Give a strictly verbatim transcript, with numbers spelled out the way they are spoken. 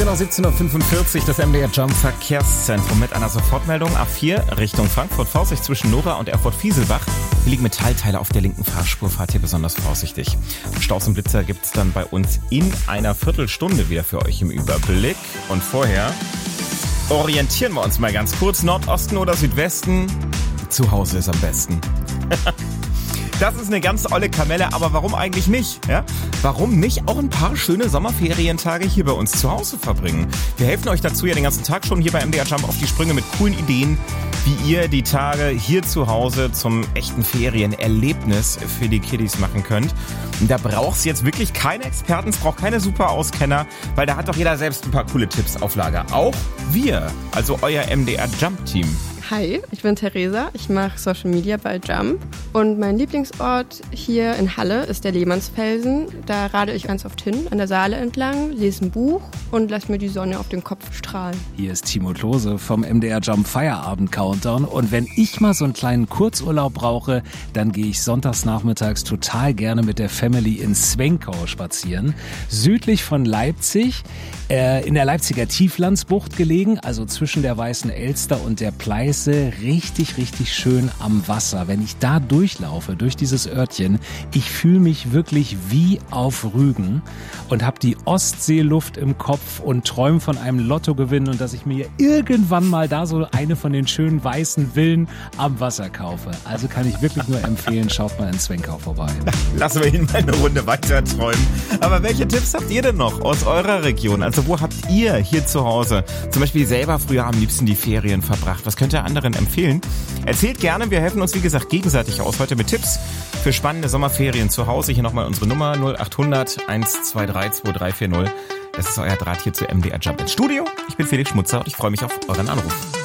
Genau siebzehn Uhr fünfundvierzig, das M D R Jump Verkehrszentrum mit einer Sofortmeldung. A vier Richtung Frankfurt, Vorsicht zwischen Nora und Erfurt-Fieselbach. Hier liegen Metallteile auf der linken Fahrspur, fahrt hier besonders vorsichtig. Staus und Blitzer gibt's dann bei uns in einer Viertelstunde wieder für euch im Überblick. Und vorher orientieren wir uns mal ganz kurz. Nordosten oder Südwesten? Zu Hause ist am besten. Das ist eine ganz olle Kamelle, aber warum eigentlich nicht? Ja? Warum nicht auch ein paar schöne Sommerferientage hier bei uns zu Hause verbringen? Wir helfen euch dazu ja den ganzen Tag schon hier bei M D R Jump auf die Sprünge mit coolen Ideen, wie ihr die Tage hier zu Hause zum echten Ferienerlebnis für die Kiddies machen könnt. Und da braucht's jetzt wirklich keine Experten, es braucht keine super Auskenner, weil da hat doch jeder selbst ein paar coole Tipps auf Lager. Auch wir, also euer M D R Jump Team. Hi, ich bin Theresa, ich mache Social Media bei Jump und mein Lieblingsort hier in Halle ist der Lehmannsfelsen. Da radel ich ganz oft hin, an der Saale entlang, lese ein Buch und lasse mir die Sonne auf den Kopf strahlen. Hier ist Timo Klose vom M D R Jump Feierabend Countdown und wenn ich mal so einen kleinen Kurzurlaub brauche, dann gehe ich sonntags nachmittags total gerne mit der Family in Zwenkau spazieren. Südlich von Leipzig, äh, in der Leipziger Tieflandsbucht gelegen, also zwischen der Weißen Elster und der Pleiße. Richtig, richtig schön am Wasser. Wenn ich da durchlaufe, durch dieses Örtchen, ich fühle mich wirklich wie auf Rügen und habe die Ostseeluft im Kopf und träume von einem Lottogewinn und dass ich mir irgendwann mal da so eine von den schönen weißen Villen am Wasser kaufe. Also kann ich wirklich nur empfehlen, schaut mal in Zwenkau vorbei. Lassen wir ihn mal eine Runde weiter träumen. Aber welche Tipps habt ihr denn noch aus eurer Region? Also wo habt ihr hier zu Hause zum Beispiel selber früher am liebsten die Ferien verbracht? Was könnt ihr anderen empfehlen? Erzählt gerne, wir helfen uns wie gesagt gegenseitig aus heute mit Tipps für spannende Sommerferien zu Hause. Hier nochmal unsere Nummer null acht hundert eins zwei drei zwei drei vier null. Das ist euer Draht hier zu M D R Jump ins Studio. Ich bin Felix Schmutzer und ich freue mich auf euren Anruf.